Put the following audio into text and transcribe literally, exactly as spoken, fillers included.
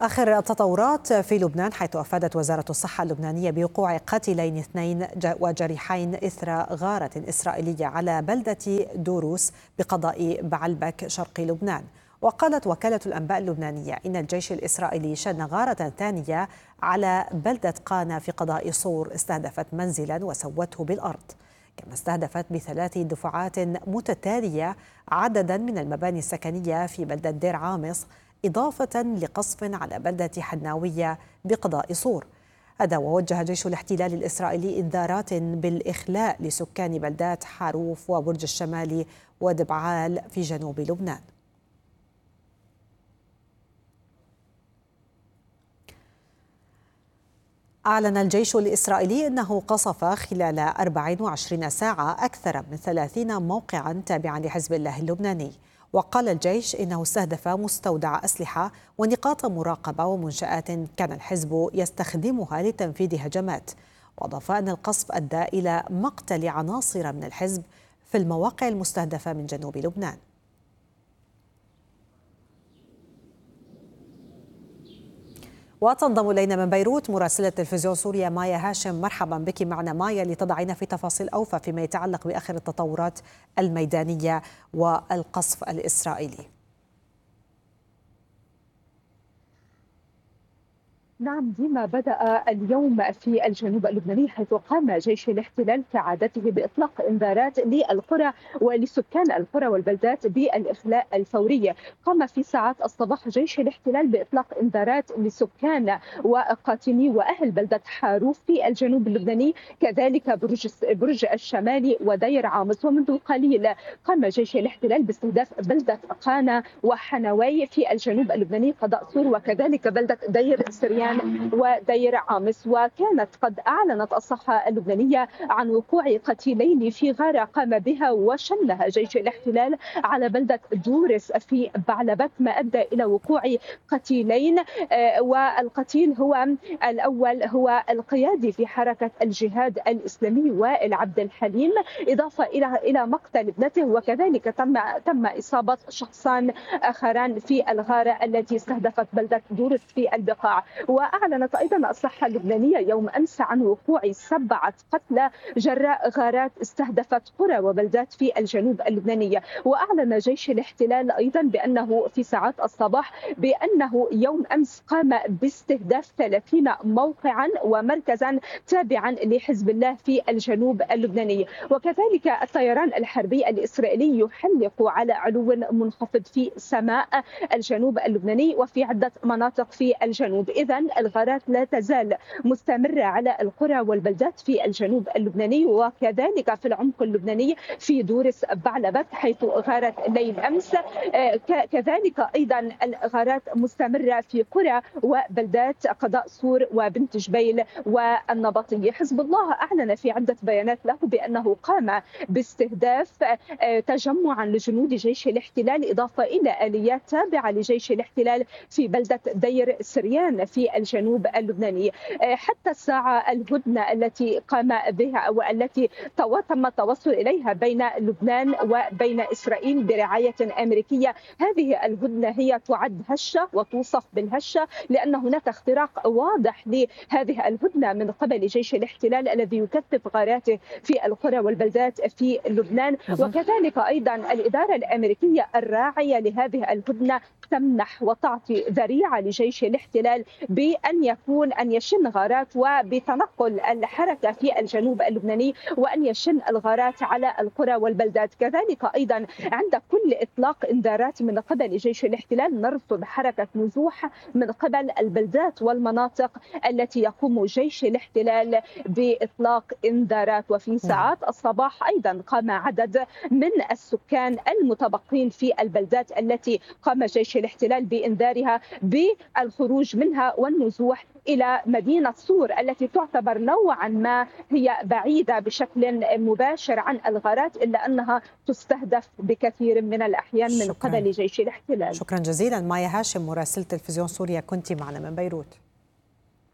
آخر التطورات في لبنان، حيث أفادت وزارة الصحة اللبنانية بوقوع قتيلين اثنين وجريحين إثر غارة إسرائيلية على بلدة دوروس بقضاء بعلبك شرق لبنان. وقالت وكالة الأنباء اللبنانية إن الجيش الإسرائيلي شن غارة ثانية على بلدة قانا في قضاء صور استهدفت منزلا وسوته بالأرض، كما استهدفت بثلاث دفعات متتالية عددا من المباني السكنية في بلدة دير عامص، إضافة لقصف على بلدة حناوية بقضاء صور. هذا ووجه جيش الاحتلال الإسرائيلي إنذارات بالإخلاء لسكان بلدات حاروف وبرج الشمالي ودبعال في جنوب لبنان. أعلن الجيش الإسرائيلي أنه قصف خلال أربع وعشرين ساعة أكثر من ثلاثين موقعا تابعا لحزب الله اللبناني. وقال الجيش إنه استهدف مستودع أسلحة ونقاط مراقبة ومنشآت كان الحزب يستخدمها لتنفيذ هجمات. وأضاف أن القصف أدى إلى مقتل عناصر من الحزب في المواقع المستهدفة من جنوب لبنان. وتنضم إلينا من بيروت مراسلة تلفزيون سوريا مايا هاشم. مرحبا بك معنا مايا لتضعينا في تفاصيل أوفى فيما يتعلق بآخر التطورات الميدانية والقصف الإسرائيلي. نعم ديما، بدأ اليوم في الجنوب اللبناني حيث قام جيش الاحتلال كعادته بإطلاق إنذارات للقرى ولسكان القرى والبلدات بالإخلاء الفوري. قام في ساعات الصباح جيش الاحتلال بإطلاق إنذارات لسكان وقاطني وأهل بلدة حاروف في الجنوب اللبناني، كذلك برج برج الشمالي ودير عامص. ومنذ قليل قام جيش الاحتلال باستهداف بلدة قانا وحنواي في الجنوب اللبناني قضاء صور، وكذلك بلدة دير سريان ودير عامص. وكانت قد أعلنت الصحة اللبنانية عن وقوع قتيلين في غارة قام بها وشنها جيش الاحتلال على بلدة دورس في بعلبك، ما أدى إلى وقوع قتيلين. والقتيل هو الأول هو القيادي في حركة الجهاد الإسلامي وائل عبد الحليم، إضافة إلى إلى مقتل ابنته، وكذلك تم تم إصابة شخصان آخران في الغارة التي استهدفت بلدة دورس في البقاع. وأعلنت أيضا الصحة اللبنانية يوم أمس عن وقوع سبعة قتلى جراء غارات استهدفت قرى وبلدات في الجنوب اللبناني. وأعلن جيش الاحتلال أيضا بأنه في ساعات الصباح بأنه يوم أمس قام باستهداف ثلاثين موقعا ومركزا تابعا لحزب الله في الجنوب اللبناني. وكذلك الطيران الحربي الإسرائيلي يحلق على علو منخفض في سماء الجنوب اللبناني وفي عدة مناطق في الجنوب. إذن الغارات لا تزال مستمرة على القرى والبلدات في الجنوب اللبناني وكذلك في العمق اللبناني في دورس بعلبك حيث غارت ليل أمس. كذلك أيضا الغارات مستمرة في قرى وبلدات قضاء صور وبنت جبيل والنبطية. حزب الله أعلن في عدة بيانات له بأنه قام باستهداف تجمعا لجنود جيش الاحتلال، إضافة إلى آليات تابعة لجيش الاحتلال في بلدة دير سريان في الجنوب اللبناني. حتى الساعة الهدنة التي قام بها أو التي تم التوصل إليها بين لبنان وبين إسرائيل برعاية أمريكية، هذه الهدنة هي تعد هشة وتوصف بالهشة لأن هناك اختراق واضح لهذه الهدنة من قبل جيش الاحتلال الذي يكثف غاراته في القرى والبلدات في لبنان. وكذلك أيضا الإدارة الأمريكية الراعية لهذه الهدنة تمنح وتعطي ذريعة لجيش الاحتلال بأن يكون أن يشن غارات وبتنقل الحركة في الجنوب اللبناني وأن يشن الغارات على القرى والبلدات. كذلك أيضا عند كل إطلاق إنذارات من قبل جيش الاحتلال نرصد حركة نزوح من قبل البلدات والمناطق التي يقوم جيش الاحتلال بإطلاق إنذارات. وفي ساعات الصباح أيضا قام عدد من السكان المتبقين في البلدات التي قام جيش الاحتلال بإنذارها بالخروج منها والنزوح إلى مدينة صور التي تعتبر نوعا ما هي بعيدة بشكل مباشر عن الغارات، إلا أنها تستهدف بكثير من الأحيان من شكرا. قبل جيش الاحتلال. شكرا جزيلا مايا هاشم مراسلة تلفزيون سوريا، كنت معنا من بيروت.